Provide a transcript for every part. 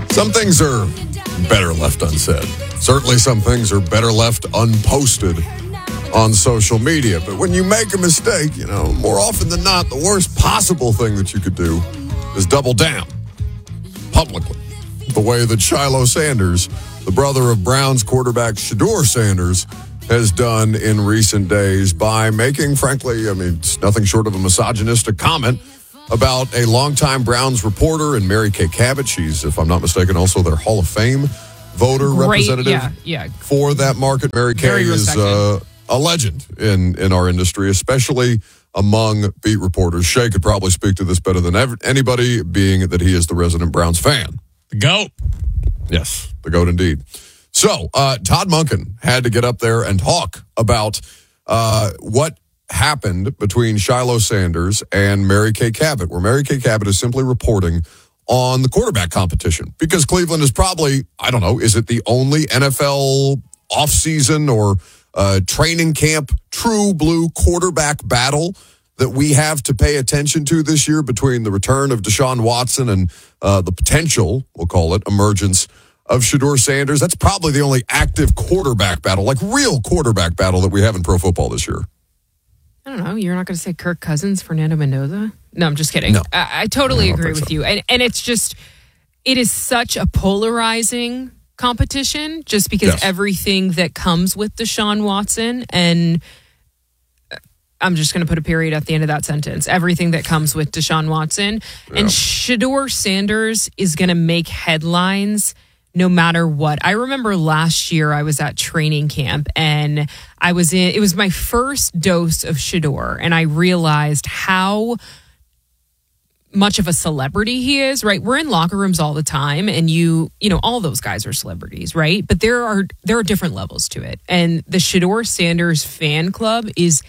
Some things are better left unsaid. Certainly some things are better left unposted on social media. But when you make a mistake, more often than not, the worst possible thing that you could do is double down publicly. The way that Shiloh Sanders, the brother of Browns quarterback Shedeur Sanders, has done in recent days by making, frankly, it's nothing short of a misogynistic comment about a longtime Browns reporter and Mary Kay Cabot. She's, if I'm not mistaken, also their Hall of Fame voter representative for that market. Mary Kay is a legend in our industry, especially among beat reporters. Shay could probably speak to this better than anybody, being that he is the resident Browns fan. The GOAT. Yes, the GOAT indeed. So, Todd Monken had to get up there and talk about what happened between Shiloh Sanders and Mary Kay Cabot, where Mary Kay Cabot is simply reporting on the quarterback competition. Because Cleveland is probably, I don't know, is it the only NFL offseason or training camp true blue quarterback battle that we have to pay attention to this year between the return of Deshaun Watson and the potential, we'll call it, emergence of Shedeur Sanders? That's probably the only active quarterback battle, like real quarterback battle that we have in pro football this year. I don't know. You're not going to say Kirk Cousins, Fernando Mendoza? No, I'm just kidding. No. I totally agree with you. And it's just, it is such a polarizing competition just because everything that comes with Deshaun Watson, and I'm just going to put a period at the end of that sentence, everything that comes with Deshaun Watson. And Shedeur Sanders is going to make headlines no matter what. I remember last year I was at training camp and it was my first dose of Shedeur, and I realized how much of a celebrity he is, right? We're in locker rooms all the time, and all those guys are celebrities, right? But there are different levels to it. And the Shedeur Sanders fan club is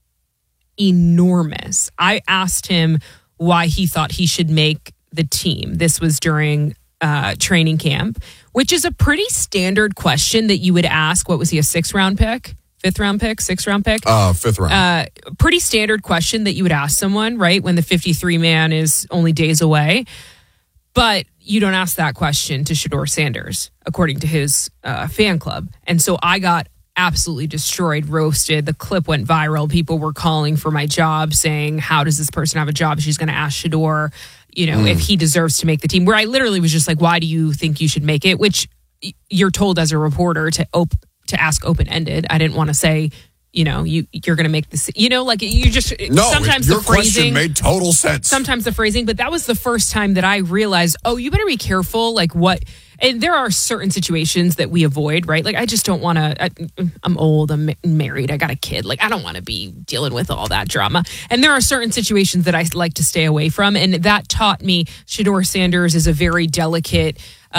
enormous. I asked him why he thought he should make the team. This was during training camp, which is a pretty standard question that you would ask. What was he, a 6th round pick? 5th round pick? 6th round pick? 5th round. Pretty standard question that you would ask someone, right? When the 53 man is only days away. But you don't ask that question to Shedeur Sanders, according to his fan club. And so I got absolutely destroyed, roasted. The clip went viral. People were calling for my job, saying, how does this person have a job? She's going to ask Shedeur, if he deserves to make the team. Where I literally was just like, why do you think you should make it? Which you're told as a reporter to ask open-ended. I didn't want to say, you're going to make this, you just, sometimes your the phrasing question made total sense. Sometimes the phrasing, but that was the first time that I realized, you better be careful, and there are certain situations that we avoid, right? Like, I just don't want to, I'm old, I'm married, I got a kid. I don't want to be dealing with all that drama. And there are certain situations that I like to stay away from. And that taught me Shedeur Sanders is a very delicate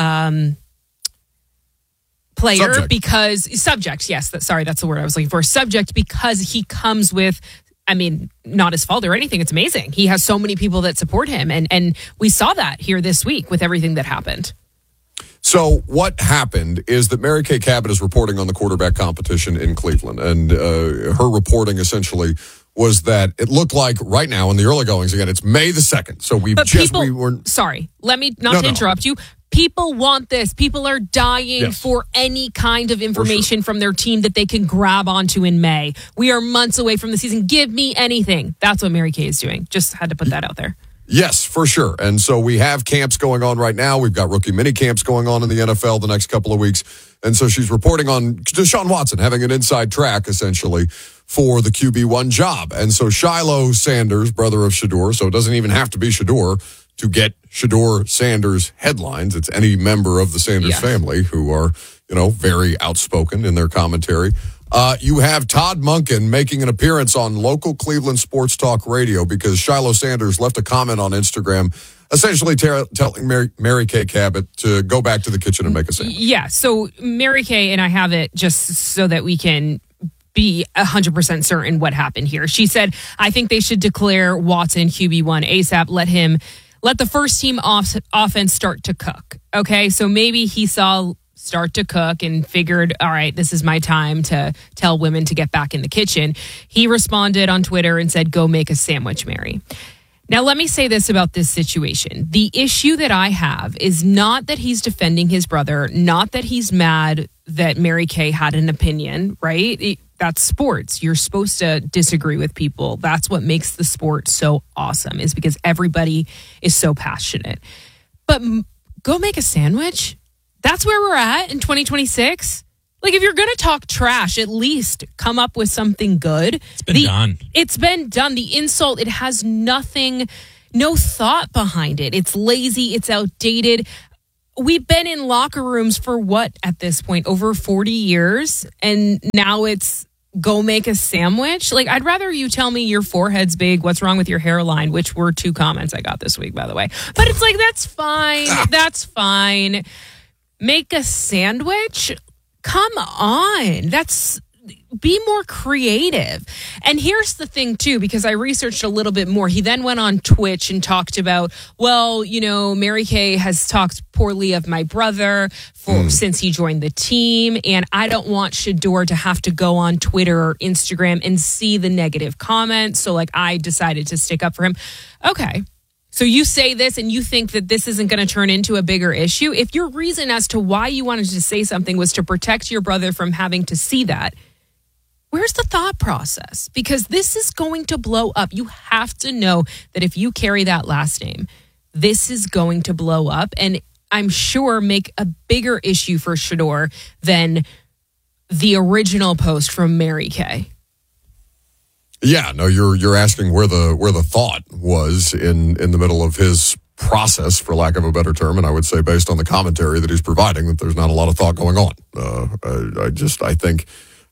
player subject. Yes, that's the word I was looking for. Subject, because he comes with, not his fault or anything. It's amazing. He has so many people that support him. And we saw that here this week with everything that happened. So what happened is that Mary Kay Cabot is reporting on the quarterback competition in Cleveland. And her reporting essentially was that it looked like right now in the early goings, again, it's May the 2nd. So sorry, let me not interrupt you. People want this. People are dying for any kind of information from their team that they can grab onto in May. We are months away from the season. Give me anything. That's what Mary Kay is doing. Just had to put that out there. Yes, for sure. And so we have camps going on right now. We've got rookie mini camps going on in the NFL the next couple of weeks. And so she's reporting on Deshaun Watson having an inside track, essentially, for the QB1 job. And so Shiloh Sanders, brother of Shedeur, so it doesn't even have to be Shedeur to get Shedeur Sanders headlines. It's any member of the Sanders family who are, very outspoken in their commentary. You have Todd Monken making an appearance on local Cleveland sports talk radio because Shiloh Sanders left a comment on Instagram essentially telling Mary Kay Cabot to go back to the kitchen and make a sandwich. Yeah, so Mary Kay, and I have it just so that we can be 100% certain what happened here. She said, I think they should declare Watson QB1 ASAP. Let the first team offense start to cook. Okay, so maybe he saw start to cook and figured, all right, this is my time to tell women to get back in the kitchen. He responded on Twitter and said, go make a sandwich, Mary. Now, let me say this about this situation. The issue that I have is not that he's defending his brother, not that he's mad that Mary Kay had an opinion, right? That's sports. You're supposed to disagree with people. That's what makes the sport so awesome, is because everybody is so passionate. But go make a sandwich? That's where we're at in 2026? Like, if you're going to talk trash, at least come up with something good. It's been done. It's been done. The insult, it has nothing, no thought behind it. It's lazy. It's outdated. We've been in locker rooms for what at this point? Over 40 years. And now it's go make a sandwich. Like, I'd rather you tell me your forehead's big, what's wrong with your hairline, which were 2 comments I got this week, by the way. But it's like, that's fine. That's fine. Make a sandwich? Come on. Be more creative. And here's the thing, too, because I researched a little bit more. He then went on Twitch and talked about, well, Mary Kay has talked poorly of my brother since he joined the team. And I don't want Shedeur to have to go on Twitter or Instagram and see the negative comments. So, I decided to stick up for him. Okay. So you say this and you think that this isn't going to turn into a bigger issue? If your reason as to why you wanted to say something was to protect your brother from having to see that, where's the thought process? Because this is going to blow up. You have to know that if you carry that last name, this is going to blow up. And I'm sure make a bigger issue for Shedeur than the original post from Mary Kay. Yeah, no, you're asking where the thought was in the middle of his process, for lack of a better term, and I would say based on the commentary that he's providing that there's not a lot of thought going on. I think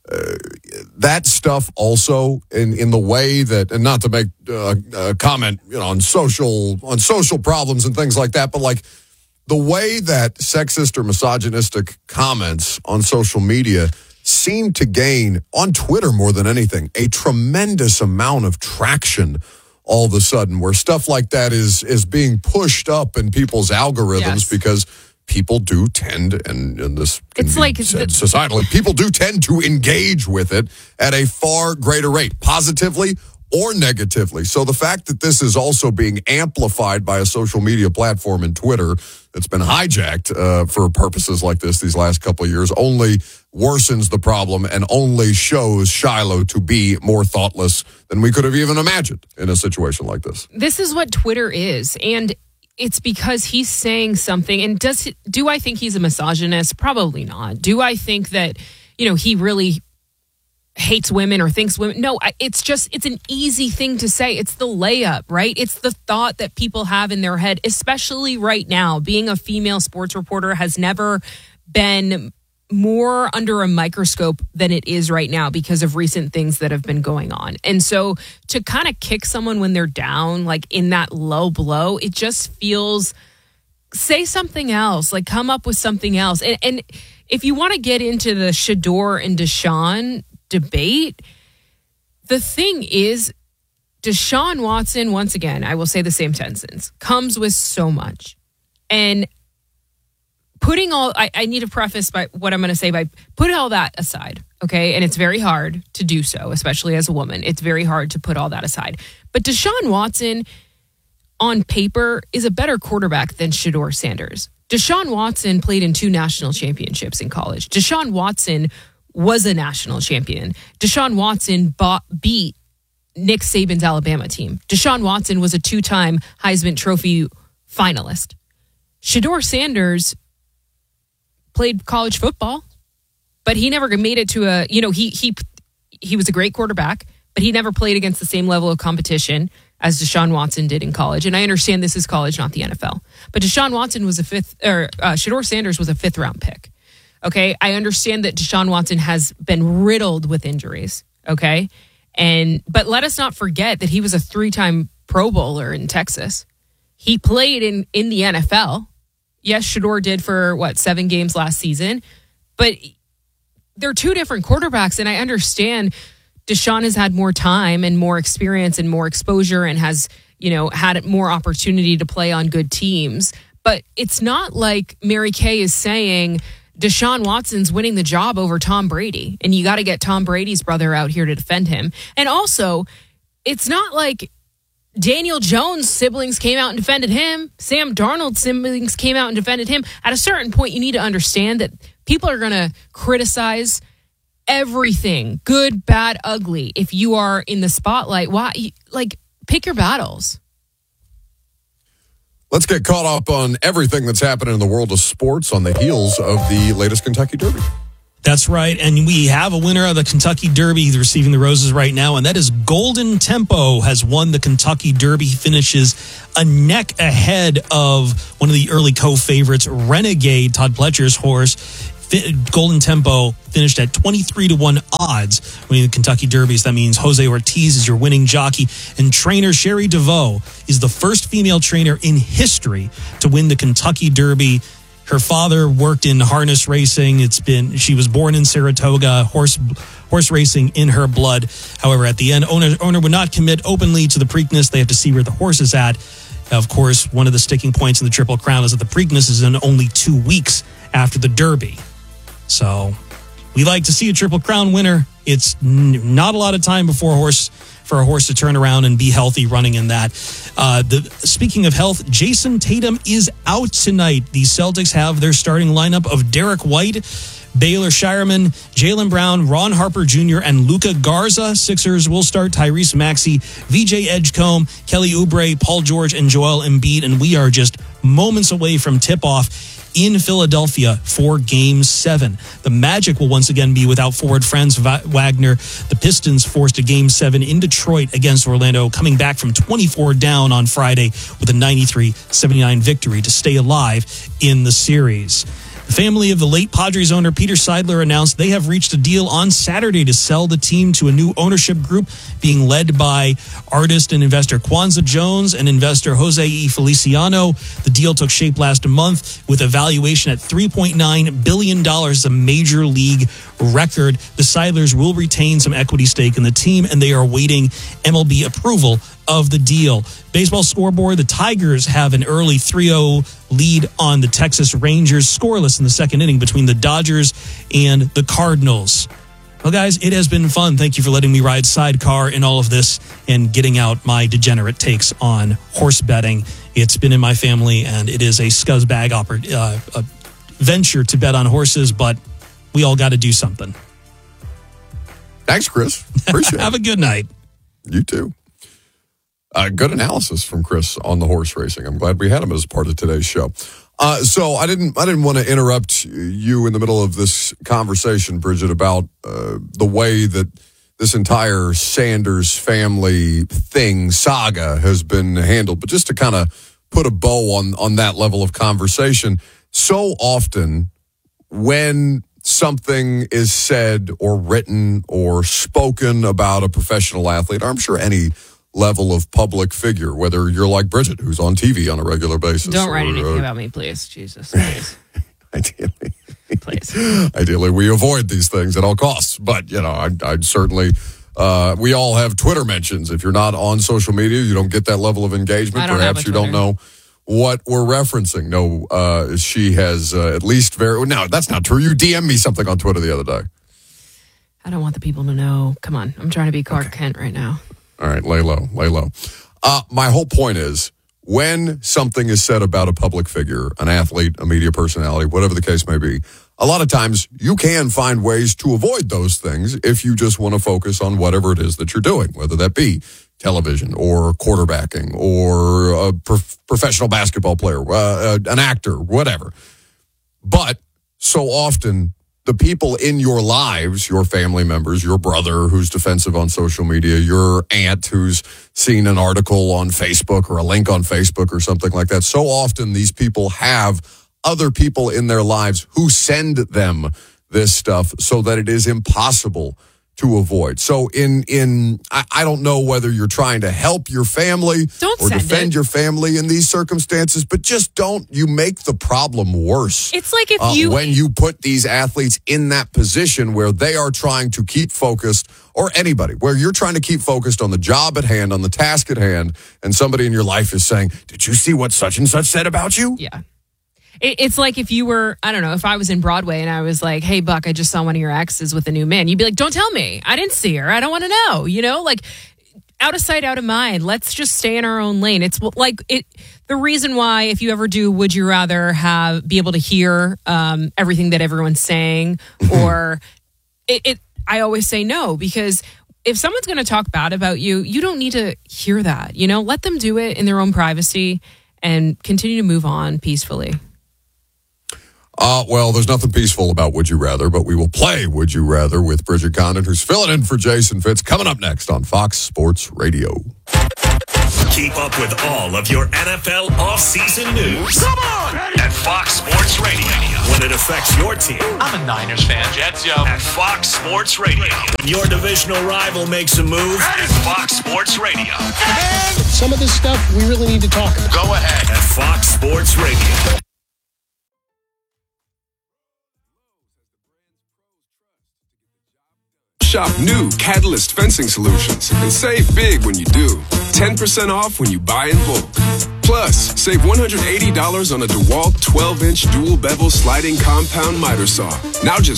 that stuff also in the way that, and not to make a comment, on social problems and things like that, but the way that sexist or misogynistic comments on social media seem to gain, on Twitter more than anything, a tremendous amount of traction all of a sudden, where stuff like that is being pushed up in people's algorithms because people do tend, and this can be said societally, people do tend to engage with it at a far greater rate, positively or negatively. So the fact that this is also being amplified by a social media platform in Twitter that's been hijacked for purposes like this these last couple of years only worsens the problem and only shows Shiloh to be more thoughtless than we could have even imagined in a situation like this. This is what Twitter is, and it's because he's saying something. And do I think he's a misogynist? Probably not. Do I think that, he really hates women or thinks women? No, it's an easy thing to say. It's the layup, right? It's the thought that people have in their head, especially right now. Being a female sports reporter has never been more under a microscope than it is right now because of recent things that have been going on. And so to kind of kick someone when they're down, in that low blow, it just feels, say something else, come up with something else. And if you want to get into the Shedeur and Deshaun debate, the thing is, Deshaun Watson, once again, I will say the same sentence, comes with so much. And putting I need to preface by what I'm going to say by putting all that aside, okay? And it's very hard to do so, especially as a woman. It's very hard to put all that aside. But Deshaun Watson, on paper, is a better quarterback than Shedeur Sanders. Deshaun Watson played in 2 national championships in college. Deshaun Watson was a national champion. Deshaun Watson beat Nick Saban's Alabama team. Deshaun Watson was a 2-time Heisman Trophy finalist. Shedeur Sanders played college football, but he never made it to he was a great quarterback, but he never played against the same level of competition as Deshaun Watson did in college. And I understand this is college, not the NFL. But Deshaun Watson was Shedeur Sanders was a 5th-round pick. Okay, I understand that Deshaun Watson has been riddled with injuries. Okay, but let us not forget that he was a 3-time Pro Bowler in Texas. He played in the NFL. Yes, Shedeur did for 7 games last season, but they're 2 different quarterbacks. And I understand Deshaun has had more time and more experience and more exposure and has, had more opportunity to play on good teams. But it's not like Mary Kay is saying Deshaun Watson's winning the job over Tom Brady, and you got to get Tom Brady's brother out here to defend him. And also, it's not like Daniel Jones' siblings came out and defended him. Sam Darnold's siblings came out and defended him. At a certain point, you need to understand that people are going to criticize everything, good, bad, ugly. If you are in the spotlight, why? Pick your battles. Let's get caught up on everything that's happening in the world of sports on the heels of the latest Kentucky Derby. That's right, and we have a winner of the Kentucky Derby receiving the roses right now, and that is Golden Tempo has won the Kentucky Derby. He finishes a neck ahead of one of the early co-favorites, Renegade, Todd Pletcher's horse. Golden Tempo finished at 23-1 odds winning the Kentucky Derby. So that means Jose Ortiz is your winning jockey, and trainer Sherry DeVoe is the first female trainer in history to win the Kentucky Derby. Her father worked in harness racing. She was born in Saratoga, horse racing in her blood. However, at the end, owner would not commit openly to the Preakness. They have to see where the horse is at. Of course, one of the sticking points in the Triple Crown is that the Preakness is in only 2 weeks after the Derby. So we like to see a Triple Crown winner. It's not a lot of time for a horse to turn around and be healthy running in that. Speaking of health, Jason Tatum is out tonight. The Celtics have their starting lineup of Derek White, Baylor Shireman, Jaylen Brown, Ron Harper Jr., and Luka Garza. Sixers will start Tyrese Maxey, VJ Edgecombe, Kelly Oubre, Paul George, and Joel Embiid. And we are just moments away from tip-off in Philadelphia for Game 7. The Magic will once again be without forward Franz Wagner. The Pistons forced a Game 7 in Detroit against Orlando, coming back from 24 down on Friday with a 93-79 victory to stay alive in the series. The family of the late Padres owner Peter Seidler announced they have reached a deal on Saturday to sell the team to a new ownership group being led by artist and investor Kwanzaa Jones and investor Jose E. Feliciano. The deal took shape last month with a valuation at $3.9 billion, a major league record. The Seidlers will retain some equity stake in the team, and they are awaiting MLB approval of the deal. Baseball scoreboard, the Tigers have an early 3-0 lead on the Texas Rangers, scoreless in the second inning between the Dodgers and the Cardinals. Well, guys, it has been fun. Thank you for letting me ride sidecar in all of this and getting out my degenerate takes on horse betting. It's been in my family, and it is a scuzzbag venture to bet on horses, but we all got to do something. Thanks, Chris. Appreciate it. Have a good night. You too. Good analysis from Chris on the horse racing. I'm glad we had him as part of today's show. So I didn't want to interrupt you in the middle of this conversation, Bridget, about the way that this entire Sanders family saga has been handled. But just to kind of put a bow on that level of conversation, so often when something is said or written or spoken about a professional athlete, I'm sure any level of public figure, whether you're like Bridget, who's on TV on a regular basis. Don't write anything about me, please. Jesus, please. Ideally. Please. Ideally, we avoid these things at all costs. But, I'd certainly, we all have Twitter mentions. If you're not on social media, you don't get that level of engagement. Perhaps you don't know what we're referencing. No, she has at least no, that's not true. You DM'd me something on Twitter the other day. I don't want the people to know. Come on. I'm trying to be Clark Kent right now. All right, lay low. My whole point is, when something is said about a public figure, an athlete, a media personality, whatever the case may be, a lot of times you can find ways to avoid those things if you just want to focus on whatever it is that you're doing, whether that be television or quarterbacking or a professional basketball player, an actor, whatever. But so often, the people in your lives, your family members, your brother who's defensive on social media, your aunt who's seen an article on Facebook or a link on Facebook or something like that. So often these people have other people in their lives who send them this stuff so that it is impossible to avoid. So I don't know whether you're trying to help your family or defend your family in these circumstances, but just don't. You make the problem worse. It's like when you put these athletes in that position where they are trying to keep focused, or anybody, where you're trying to keep focused on the job at hand, on the task at hand, and somebody in your life is saying, "Did you see what such and such said about you?" Yeah. It's like if you were, I don't know, if I was in Broadway and I was like, "Hey, Buck, I just saw one of your exes with a new man." You'd be like, "Don't tell me. I didn't see her. I don't want to know." out of sight, out of mind. Let's just stay in our own lane. It's like the reason why, if you ever do, would you rather be able to hear everything that everyone's saying, or I always say no, because if someone's going to talk bad about you, you don't need to hear that. Let them do it in their own privacy and continue to move on peacefully. Well, there's nothing peaceful about Would You Rather, but we will play Would You Rather with Bridget Condon, who's filling in for Jason Fitz, coming up next on Fox Sports Radio. Keep up with all of your NFL offseason news. Come on! At Fox Sports Radio. When it affects your team. I'm a Niners fan. Jets, yo. At Fox Sports Radio. When your divisional rival makes a move. At Fox Sports Radio. And some of this stuff we really need to talk about. Go ahead. At Fox Sports Radio. Shop new Catalyst Fencing Solutions and save big when you do. 10% off when you buy in bulk. Plus, save $180 on a DeWalt 12-inch dual bevel sliding compound miter saw. Now just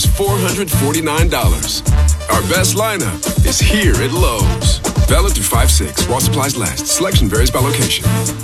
$449. Our best lineup is here at Lowe's. Valid through 5/6 while supplies last. Selection varies by location.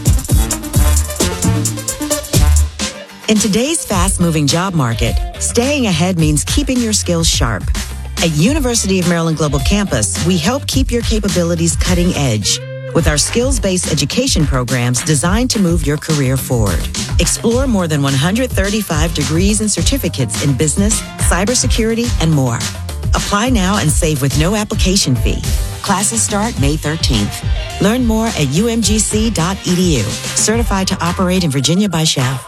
In today's fast-moving job market, staying ahead means keeping your skills sharp. At University of Maryland Global Campus, we help keep your capabilities cutting edge with our skills-based education programs designed to move your career forward. Explore more than 135 degrees and certificates in business, cybersecurity, and more. Apply now and save with no application fee. Classes start May 13th. Learn more at umgc.edu. Certified to operate in Virginia by Chef.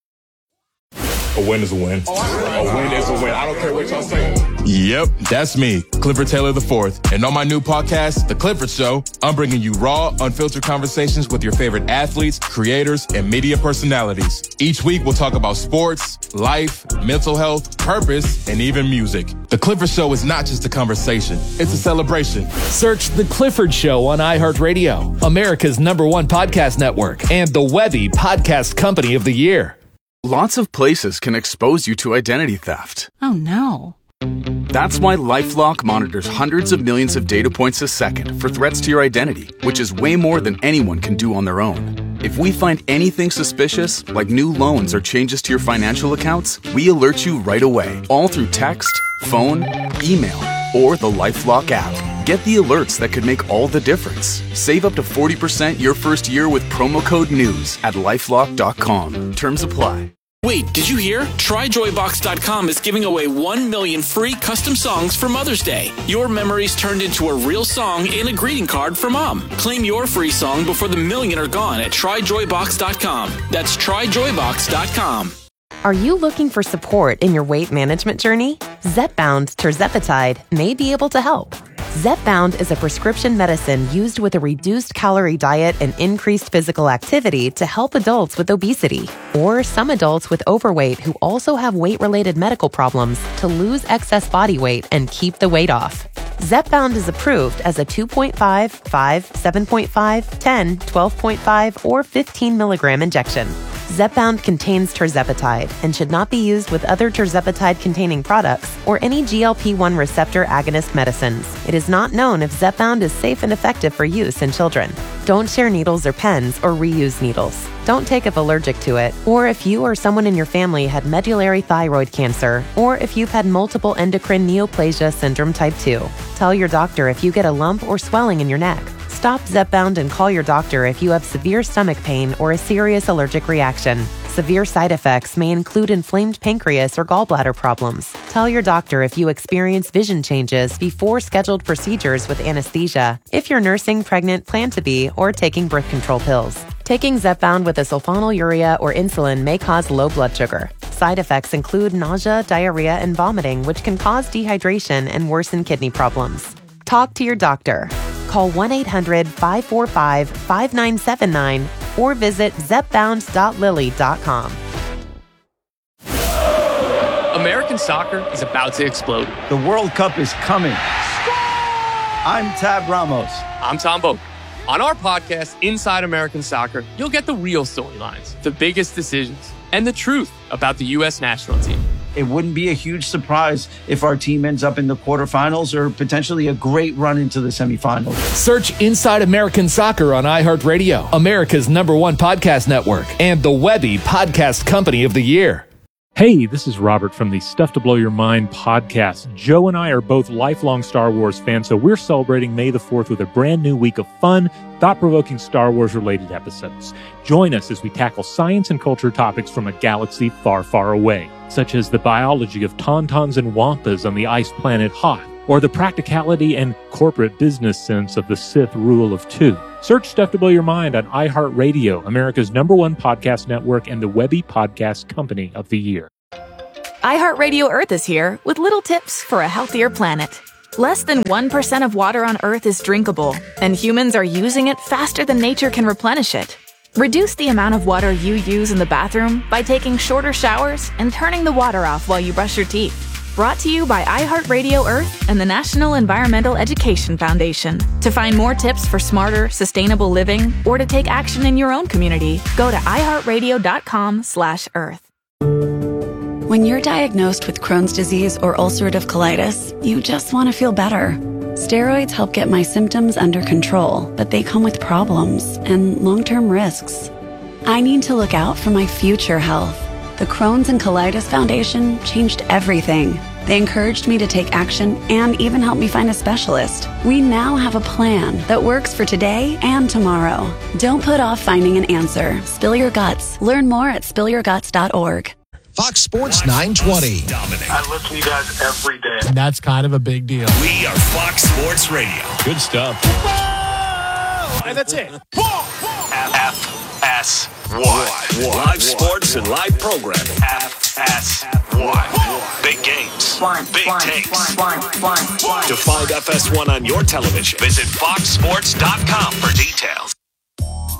A win is a win. A win is a win. I don't care what y'all say. Yep, that's me, Clifford Taylor IV. And on my new podcast, The Clifford Show, I'm bringing you raw, unfiltered conversations with your favorite athletes, creators, and media personalities. Each week, we'll talk about sports, life, mental health, purpose, and even music. The Clifford Show is not just a conversation. It's a celebration. Search The Clifford Show on iHeartRadio, America's #1 podcast network, and the Webby Podcast Company of the Year. Lots of places can expose you to identity theft. Oh, no. That's why LifeLock monitors hundreds of millions of data points a second for threats to your identity, which is way more than anyone can do on their own. If we find anything suspicious, like new loans or changes to your financial accounts, we alert you right away, all through text, phone, email, or the LifeLock app. Get the alerts that could make all the difference. Save up to 40% your first year with promo code NEWS at LifeLock.com. Terms apply. Wait, did you hear? TryJoyBox.com is giving away 1 million free custom songs for Mother's Day. Your memories turned into a real song and a greeting card for Mom. Claim your free song before the million are gone at TryJoyBox.com. That's TryJoyBox.com. Are you looking for support in your weight management journey? Zepbound Tirzepatide may be able to help. Zepbound is a prescription medicine used with a reduced calorie diet and increased physical activity to help adults with obesity or some adults with overweight who also have weight-related medical problems to lose excess body weight and keep the weight off. Zepbound is approved as a 2.5, 5, 7.5, 10, 12.5, or 15 milligram injection. Zepbound contains tirzepatide and should not be used with other tirzepatide-containing products or any GLP-1 receptor agonist medicines. It is not known if Zepbound is safe and effective for use in children. Don't share needles or pens or reuse needles. Don't take if allergic to it, or if you or someone in your family had medullary thyroid cancer, or if you've had multiple endocrine neoplasia syndrome type 2. Tell your doctor if you get a lump or swelling in your neck. Stop Zepbound and call your doctor if you have severe stomach pain or a serious allergic reaction. Severe side effects may include inflamed pancreas or gallbladder problems. Tell your doctor if you experience vision changes before scheduled procedures with anesthesia, if you're nursing, pregnant, plan to be, or taking birth control pills. Taking Zepbound with a sulfonylurea or insulin may cause low blood sugar. Side effects include nausea, diarrhea, and vomiting, which can cause dehydration and worsen kidney problems. Talk to your doctor. Call 1-800-545-5979 or visit zepbound.lily.com. American soccer is about to explode. The World Cup is coming. I'm Tab Ramos. I'm Tom Boak. On our podcast, Inside American Soccer, you'll get the real storylines, the biggest decisions, and the truth about the U.S. national team. it wouldn't be a huge surprise if our team ends up in the quarterfinals or potentially a great run into the semifinals. Search Inside American Soccer on iHeartRadio, America's #1 podcast network, and the Webby Podcast Company of the Year. Hey, this is Robert from the Stuff to Blow Your Mind podcast. Joe and I are both lifelong Star Wars fans, so we're celebrating May the 4th with a brand new week of fun, thought-provoking Star Wars-related episodes. Join us as we tackle science and culture topics from a galaxy far, far away, such as the biology of tauntauns and wampas on the ice planet Hoth, or the practicality and corporate business sense of the Sith Rule of Two. Search Stuff to Blow Your Mind on iHeartRadio, America's #1 podcast network, and the Webby Podcast Company of the Year. iHeartRadio Earth is here with little tips for a healthier planet. Less than 1% of water on Earth is drinkable, and humans are using it faster than nature can replenish it. Reduce the amount of water you use in the bathroom by taking shorter showers and turning the water off while you brush your teeth. Brought to you by iHeartRadio Earth and the National Environmental Education Foundation. To find more tips for smarter, sustainable living, or to take action in your own community, go to iHeartRadio.com/Earth. When you're diagnosed with Crohn's disease or ulcerative colitis, you just want to feel better. Steroids help get my symptoms under control, but they come with problems and long-term risks. I need to look out for my future health. The Crohn's and Colitis Foundation changed everything. They encouraged me to take action and even helped me find a specialist. We now have a plan that works for today and tomorrow. Don't put off finding an answer. Spill your guts. Learn more at spillyourguts.org. Fox Sports 920. I listen to you guys every day. That's kind of a big deal. We are Fox Sports Radio. Good stuff. Whoa! And that's it. FS1. Live sports and live programming. FS1. Big games. Big takes. To find FS1 on your television, visit foxsports.com for details.